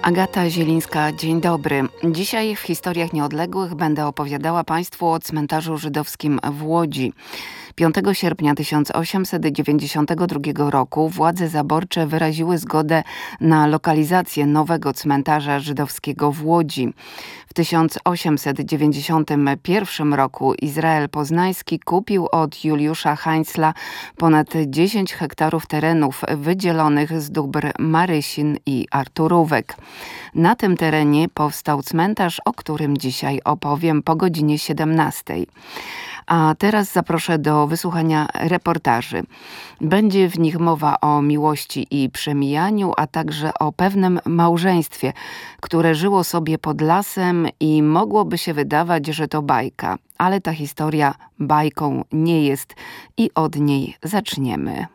Agata Zielińska, dzień dobry. Dzisiaj w Historiach Nieodległych będę opowiadała Państwu o cmentarzu żydowskim w Łodzi. 5 sierpnia 1892 roku władze zaborcze wyraziły zgodę na lokalizację nowego cmentarza żydowskiego w Łodzi. W 1891 roku Izrael Poznański kupił od Juliusza Heinzla ponad 10 hektarów terenów wydzielonych z dóbr Marysin i Arturówek. Na tym terenie powstał cmentarz, o którym dzisiaj opowiem po godzinie 17. A teraz zaproszę do wysłuchania reportaży. Będzie w nich mowa o miłości i przemijaniu, a także o pewnym małżeństwie, które żyło sobie pod lasem i mogłoby się wydawać, że to bajka. Ale ta historia bajką nie jest i od niej zaczniemy.